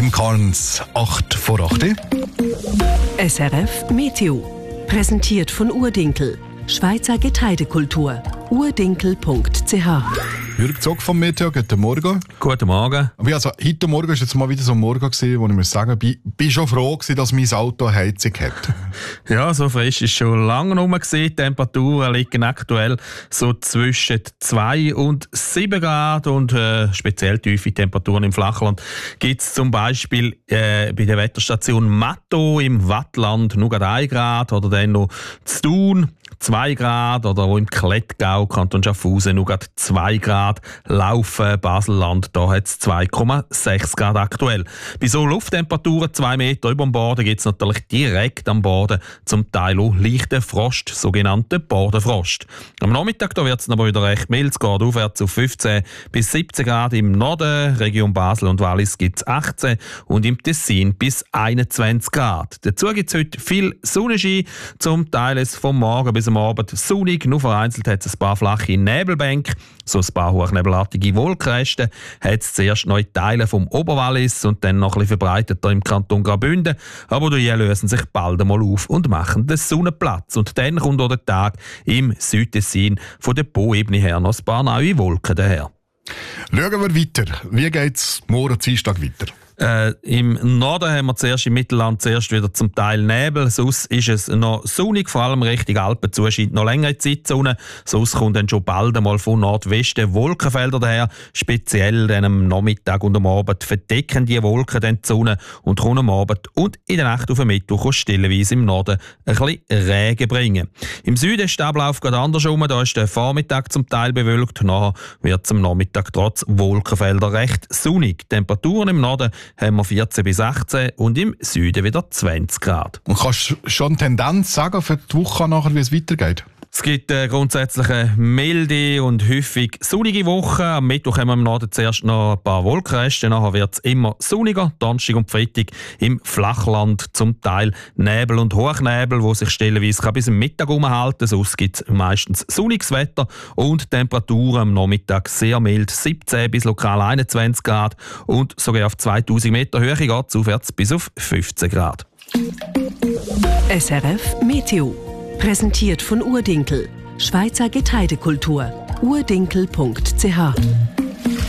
im Karns 8 vor 8. SRF Meteo. Präsentiert von Urdinkel. Schweizer Getreidekultur. urdinkel.ch. Jürg Zog vom Meteo, guten Morgen. Guten Morgen. Also, heute Morgen war jetzt mal wieder so ein Morgen, wo ich muss sagen, bin schon froh gewesen, dass mein Auto eine Heizung hat. Ja, so frisch ist schon lange rum gewesen. Die Temperaturen liegen aktuell so zwischen 2 und 7 Grad und speziell tiefe Temperaturen im Flachland gibt es zum Beispiel bei der Wetterstation Matto im Wattland nur gerade 1 Grad oder dann noch zu Thun 2 Grad oder auch im Klettgau, Kanton Schaffhausen, nur gerade 2 Grad. Laufen, Baselland, da hat es 2,6 Grad aktuell. Bei so Lufttemperaturen 2 Meter über dem Boden gibt es natürlich direkt am Boden zum Teil auch leichten Frost, sogenannten Bodenfrost. Am Nachmittag wird es aber wieder recht mild, es geht aufwärts auf 15 bis 17 Grad im Norden, Region Basel und Wallis gibt es 18 und im Tessin bis 21 Grad. Dazu gibt es heute viel Sonnenschein, zum Teil ist vom Morgen bis am Abend sonnig, nur vereinzelt hat es ein paar flache Nebelbänke, so ein paar hochnebelartige Wolkenresten hat es zuerst noch in Teilen vom Oberwallis und dann noch ein bisschen verbreiteter im Kanton Graubünden, aber die lösen sich bald einmal auf und machen den Sonnenplatz. Und dann kommt auch der Tag im Südtessin von der Po-Ebene her noch ein paar neue Wolken daher. Schauen wir weiter. Wie geht es morgen Dienstag weiter? Im Norden haben wir zuerst im Mittelland wieder zum Teil Nebel. Sonst ist es noch sonnig, vor allem Richtung Alpen zu scheint noch längere Zeit die Sonne. Sonst kommt dann schon bald einmal von Nordwesten Wolkenfelder daher. Speziell dann am Nachmittag und am Abend verdecken die Wolken dann die Sonne und kommen am Abend und in der Nacht auf den Mittwoch stellenweise im Norden ein bisschen Regen bringen. Im Süden ist der Ablauf gerade andersrum. Da ist der Vormittag zum Teil bewölkt. Nachher wird es am Nachmittag trotz Wolkenfelder recht sonnig. Temperaturen im Norden haben wir 14 bis 18 und im Süden wieder 20 Grad. Und kannst du schon eine Tendenz sagen für die Woche nachher, wie es weitergeht? Es gibt grundsätzlich eine milde und häufig sonnige Woche. Am Mittwoch haben wir im Norden zuerst noch ein paar Wolkenreste. Nachher wird es immer sonniger. Donnerstag und Freitag im Flachland zum Teil Nebel und Hochnebel, wo sich stellenweise bis zum Mittag umhalten. Sonst gibt es meistens sonniges Wetter und Temperaturen am Nachmittag sehr mild, 17 bis lokal 21 Grad und sogar auf 2000 Meter Höhe geht es aufwärts bis auf 15 Grad. SRF Meteo. Präsentiert von Urdinkel. Schweizer Getreidekultur. urdinkel.ch.